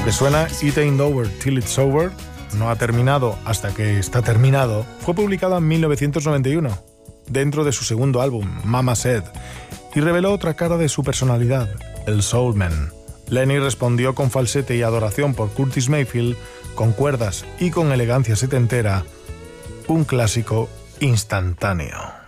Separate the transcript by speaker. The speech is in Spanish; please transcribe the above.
Speaker 1: Lo que suena It Ain't Over Till It's Over, no ha terminado hasta que está terminado, fue publicado en 1991, dentro de su segundo álbum, Mama Said, y reveló otra cara de su personalidad, el Soul Man. Lenny respondió con falsete y adoración por Curtis Mayfield, con cuerdas y con elegancia setentera, un clásico instantáneo.